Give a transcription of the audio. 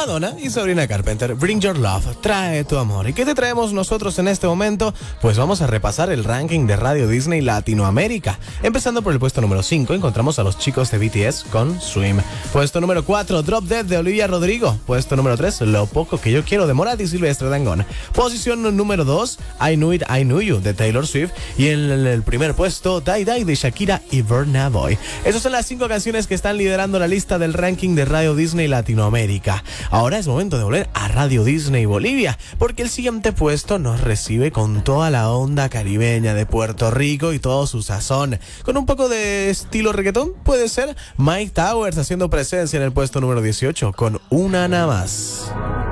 Madonna y Sabrina Carpenter, Bring Your Love, trae tu amor. ¿Y qué te traemos nosotros en este momento? Pues vamos a repasar el ranking de Radio Disney Latinoamérica. Empezando por el puesto número 5, encontramos a los chicos de BTS con Swim. Puesto número 4, Drop Dead de Olivia Rodrigo. Puesto número 3, Lo Poco Que Yo Quiero de Morat y Silvestre Dangond. Posición número 2, I Knew It, I Knew You de Taylor Swift. Y en el primer puesto, Die Die de Shakira y Burna Boy. Esas son las 5 canciones que están liderando la lista del ranking de Radio Disney Latinoamérica. Ahora es momento de volver a Radio Disney Bolivia, porque el siguiente puesto nos recibe con toda la onda caribeña de Puerto Rico y todo su sazón. Con un poco de estilo reggaetón, puede ser Mike Towers haciendo presencia en el puesto número 18 con Una Nada Más.